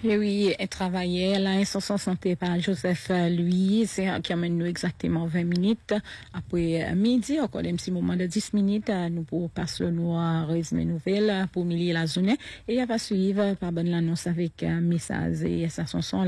Et oui, elle travaillait là, ils sont santé par Joseph Louis, c'est qui amène nous exactement 20 minutes après midi, encore un petit moment de 10 minutes, nous pour passer nous à résumé nouvelle pour milier la journée et elle va suivre par bonne l'annonce avec message et ça son